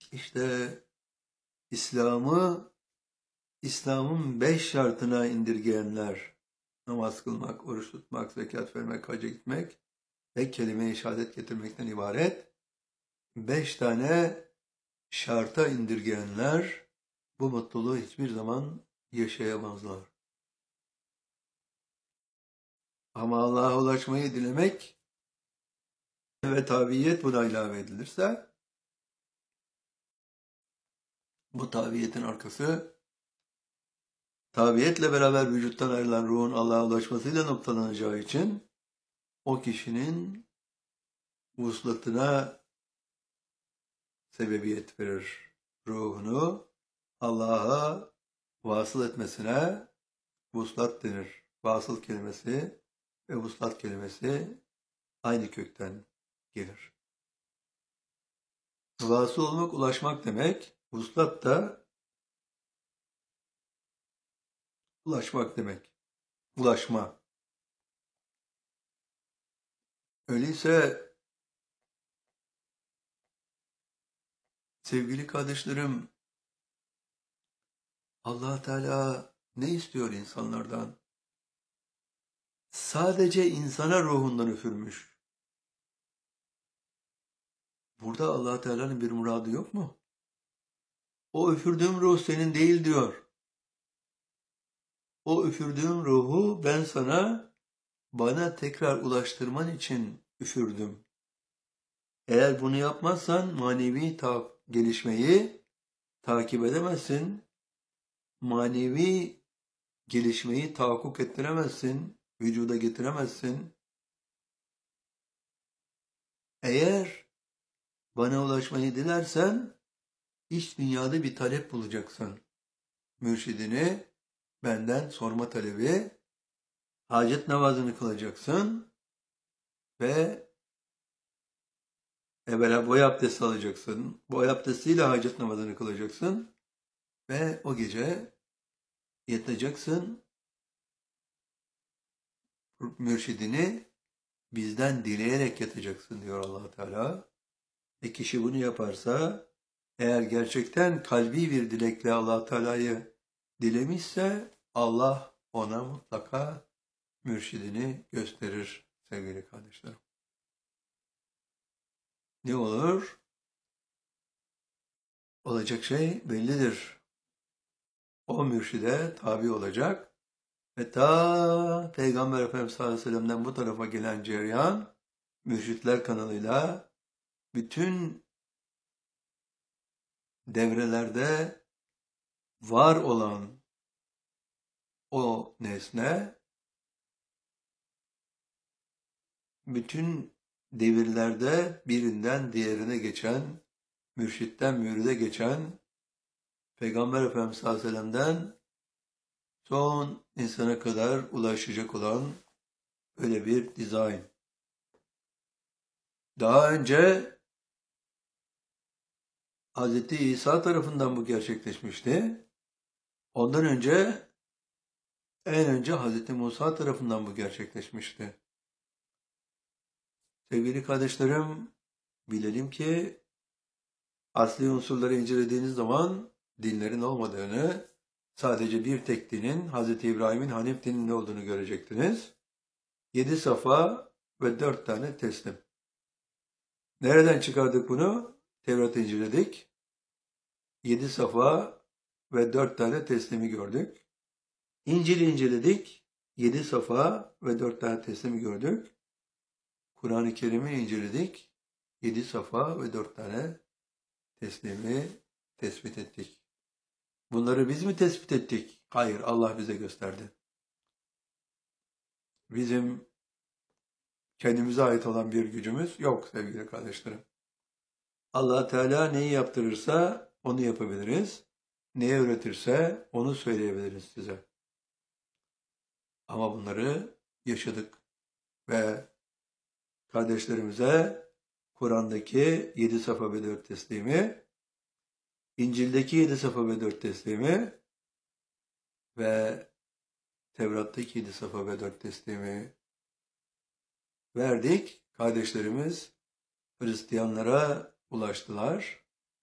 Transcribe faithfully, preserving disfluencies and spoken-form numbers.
İşte İslam'ı, İslam'ın beş şartına indirgeyenler, namaz kılmak, oruç tutmak, zekat vermek, hacca gitmek ve kelime-i şehadet getirmekten ibaret beş tane şarta indirgeyenler bu mutluluğu hiçbir zaman yaşayamazlar. Ama Allah'a ulaşmayı dilemek ve tabiyet buna ilave edilirse, bu tabiyetin arkası, tabiyetle beraber vücuttan ayrılan ruhun Allah'a ulaşmasıyla noktalanacağı için o kişinin vuslatına sebebiyet verir. Ruhunu Allah'a vasıl etmesine vuslat denir. Vasıl kelimesi ve vuslat kelimesi aynı kökten gelir. Vasıl olmak, ulaşmak demek. Vuslat da ulaşmak demek. Ulaşma. Öyleyse sevgili kardeşlerim, Allah Teala ne istiyor insanlardan? Sadece insana ruhundan üfürmüş. Burada Allah Teala'nın bir muradı yok mu? O üfürdüğüm ruh senin değil diyor. O üfürdüğüm ruhu ben sana, bana tekrar ulaştırman için üfürdüm. Eğer bunu yapmazsan manevi ta- gelişmeyi takip edemezsin. Manevi gelişmeyi tahakkuk ettiremezsin. Vücuda getiremezsin. Eğer bana ulaşmayı dilersen iç dünyada bir talep bulacaksın. Mürşidini benden sorma talebi, hacet namazını kılacaksın ve evvela boy abdesti alacaksın. Boy abdestiyle hacet namazını kılacaksın ve o gece yatacaksın. Mürşidini bizden dileyerek yatacaksın diyor Allah Teala. E kişi bunu yaparsa, eğer gerçekten kalbi bir dilekle Allah Teala'yı dilemişse, Allah ona mutlaka mürşidini gösterir sevgili kardeşlerim. Ne olur? Olacak şey bellidir. O mürşide tabi olacak ve ta Peygamber Efendimiz sallallahu aleyhi ve sellem'den bu tarafa gelen cereyan, mürşitler kanalıyla bütün devrelerde var olan o nesne, bütün devirlerde birinden diğerine geçen, mürşitten müride geçen, Peygamber Efendimiz sallallahu aleyhi ve sellem'den son insana kadar ulaşacak olan öyle bir dizayn. Daha önce Hz. İsa tarafından bu gerçekleşmişti. Ondan önce, en önce Hz. Musa tarafından bu gerçekleşmişti. Sevgili kardeşlerim, bilelim ki asli unsurları incelediğiniz zaman dinlerin olmadığını, sadece bir tek dinin, Hz. İbrahim'in Hanif dininin olduğunu görecektiniz. Yedi safa ve dört tane teslim. Nereden çıkardık bunu? Tevrat'ı inceledik. Yedi safa ve dört tane teslimi gördük. İncil'i inceledik. Yedi safa ve dört tane teslimi gördük. Kur'an-ı Kerim'i inceledik. Yedi safa ve dört tane teslimi tespit ettik. Bunları biz mi tespit ettik? Hayır, Allah bize gösterdi. Bizim kendimize ait olan bir gücümüz yok sevgili kardeşlerim. Allah Teala neyi yaptırırsa onu yapabiliriz. Neyi öğretirse onu söyleyebiliriz size. Ama bunları yaşadık ve kardeşlerimize Kur'an'daki yedi safa ve dört teslimi, İncil'deki yedi safa ve dört teslimi ve Tevrat'taki yedi safa ve dört teslimi verdik. Kardeşlerimiz Hristiyanlara ulaştılar.